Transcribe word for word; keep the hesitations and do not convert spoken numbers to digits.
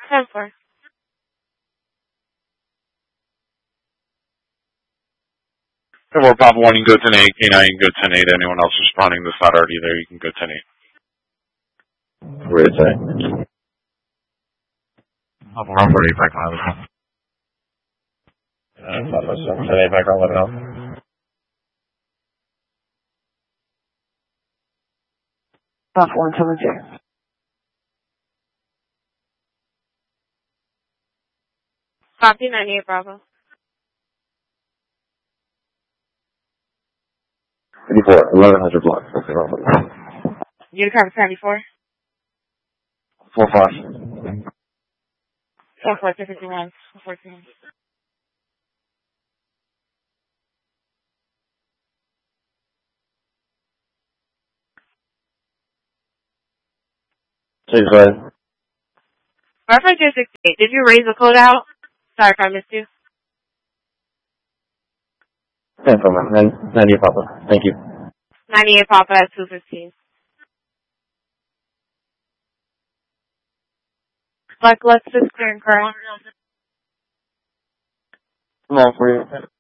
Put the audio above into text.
ten four. ten four, Papa one, you can go ten eight, K nine, you can go ten eight. Anyone else responding that's not already there, you can go ten eight. Where is that? Papa one forty back on eleven. Uh, Papa seven, ten eight back on eleven. Papa one seven two. Copy ninety-eight Bravo. eighty-four, eleven hundred block. Unicron seventy-four. four five. ten four, two fifty-one. fourteen. Please go ahead. Wi-Fi two sixty-eight. Did you raise the code out? Sorry if I missed you. ten four, ninety-eight Papa. Thank you. ninety-eight Papa at two fifteen. Black Lexus clearing current. Come on, for you.